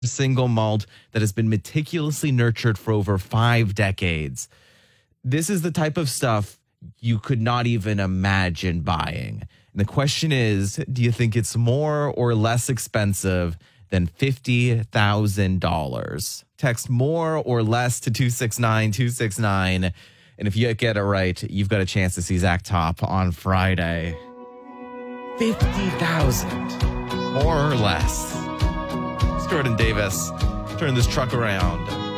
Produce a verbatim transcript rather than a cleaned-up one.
single malt that has been meticulously nurtured for over five decades. This is the type of stuff you could not even imagine buying. And the question is, do you think it's more or less expensive than fifty thousand dollars? Text more or less to two six nine two six nine. And if you get it right, you've got a chance to see Zach Top on Friday. fifty thousand dollars, more or less. Jordan Davis, turn this truck around.